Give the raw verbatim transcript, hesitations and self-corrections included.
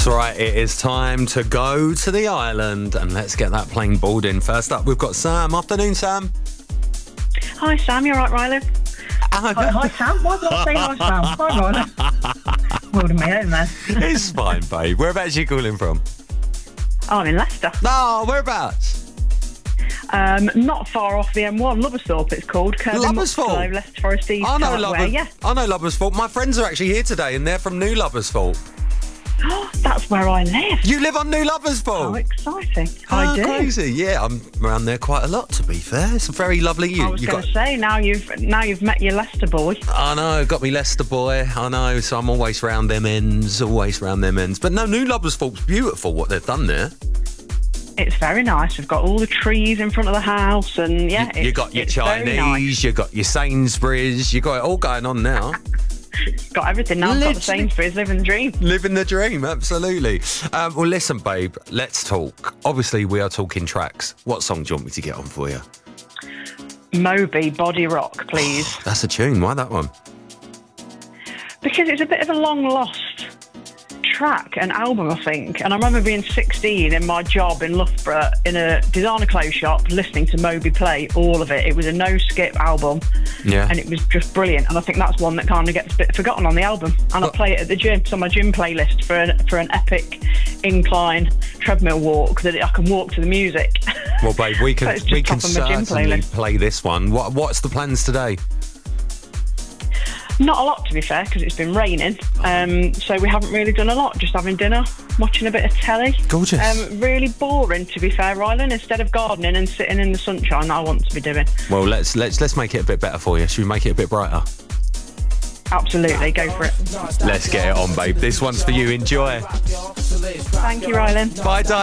That's right, it is time to go to the island and let's get that plane boarding. First up, we've got Sam. Afternoon, Sam. Hi, Sam. You all right, Riley? Hi, hi, Sam. Why did I say hi, Sam? Hi, Riley. Holding me home there. It's fine, babe. Whereabouts are you calling from? Oh, I'm in Leicester. No, whereabouts? Um, not far off the M one, Loversthorpe it's called. Loversthorpe? Leicester Forest East. I know, Cartway, Lover- yeah. I know Loversthorpe. My friends are actually here today and they're from New Loversthorpe. Oh, that's where I live. You live on New Loversthorpe? How exciting. Oh, I do. Crazy. Yeah, I'm around there quite a lot, to be fair. It's a very lovely you. I was you going to got... say, now you've now you've met your Leicester boy. I know, got me Leicester boy. I know, so I'm always round them ends, always round them ends. But no, New Loversthorpe's beautiful, what they've done there. It's very nice. We've got all the trees in front of the house, and yeah, You, you it's, got your it's very Chinese, nice. you got your Sainsbury's, you got it all going on now. Got everything now. I've got the Literally. Sainsbury's, living the dream. Living the dream, absolutely. Um, well, listen, babe, let's talk. Obviously, we are talking tracks. What song do you want me to get on for you? Moby, Body Rock, please. That's a tune. Why that one? Because it's a bit of a long lost track, an album, I think. And I remember being sixteen in my job in Loughborough in a designer clothes shop, listening to Moby play all of it. It was a no-skip album, Yeah. and it was just brilliant. And I think that's one that kind of gets a bit forgotten on the album. And I play it at the gym. It's on my gym playlist for an, for an epic incline treadmill walk that I can walk to the music. Well, babe, we So can it's just we can top of my gym certainly playlist. play this one. What What's the plans today? Not a lot, to be fair, because it's been raining. Um, so we haven't really done a lot. Just having dinner, watching a bit of telly. Gorgeous. Um, really boring, to be fair, Rylan. Instead of gardening and sitting in the sunshine, I want to be doing. Well, let's let's let's make it a bit better for you. Should we make it a bit brighter? Absolutely, go for it. Let's get it on, babe. This one's for you. Enjoy. Thank you, Rylan. Bye, darling.